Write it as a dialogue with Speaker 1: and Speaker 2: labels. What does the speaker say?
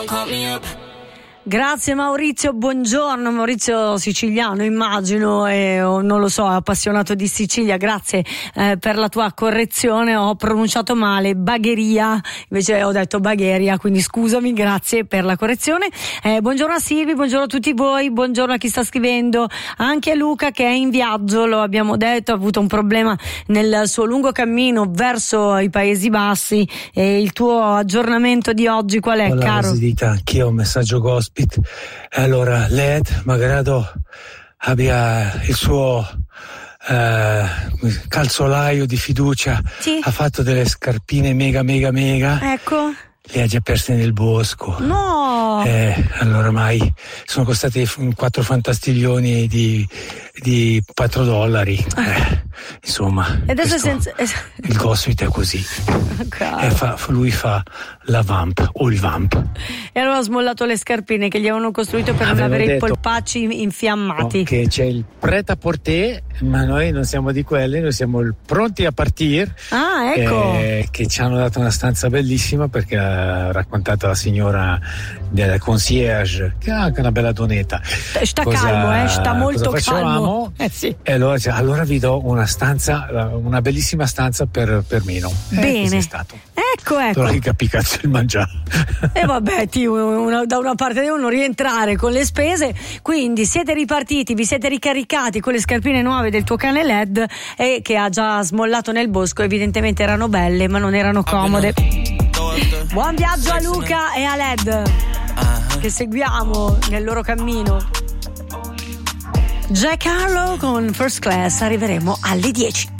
Speaker 1: Grazie Maurizio, buongiorno. Maurizio siciliano immagino, non lo so, appassionato di Sicilia. Grazie per la tua correzione, ho pronunciato male Bagheria, invece ho detto Bagheria, quindi scusami, grazie per la correzione. Buongiorno a Silvi, buongiorno a tutti voi, buongiorno a chi sta scrivendo, anche a Luca che è in viaggio, lo abbiamo detto, ha avuto un problema nel suo lungo cammino verso i Paesi Bassi. Il tuo aggiornamento di oggi qual è,
Speaker 2: Hola,
Speaker 1: caro?
Speaker 2: Rosita, anch'io ho un messaggio gospel. Allora, Led, malgrado abbia il suo calzolaio di fiducia,
Speaker 1: Sì.
Speaker 2: ha fatto delle scarpine mega,
Speaker 1: Ecco.
Speaker 2: le ha già perse nel bosco.
Speaker 1: No!
Speaker 2: Allora ormai sono costati 4 fantastiglioni di $4. Insomma,
Speaker 1: E adesso
Speaker 2: il gossip è così.
Speaker 1: Okay.
Speaker 2: Lui fa la vamp o il vamp.
Speaker 1: E allora ho smollato le scarpine che gli avevano costruito per non avere i polpacci infiammati.
Speaker 2: Che c'è il prêt-à-porter, ma noi non siamo di quelli, noi siamo pronti a partire.
Speaker 1: Ah, ecco.
Speaker 2: Che ci hanno dato una stanza bellissima, perché ha raccontato la signora del concierge, che è anche una bella donetta.
Speaker 1: Sta calmo, sta molto calmo.
Speaker 2: Sì. E allora vi do una stanza, una bellissima stanza per Mino.
Speaker 1: Bene.
Speaker 2: Così è stato.
Speaker 1: Ecco.
Speaker 2: Allora che capicazzo il mangiare.
Speaker 1: E vabbè, da una parte devono rientrare con le spese, quindi siete ripartiti, vi siete ricaricati con le scarpine nuove del tuo cane Led, e che ha già smollato nel bosco. Evidentemente erano belle ma non erano comode. Buon viaggio a Luca e a Led che seguiamo nel loro cammino. Jack Harlow con First Class, arriveremo alle 10.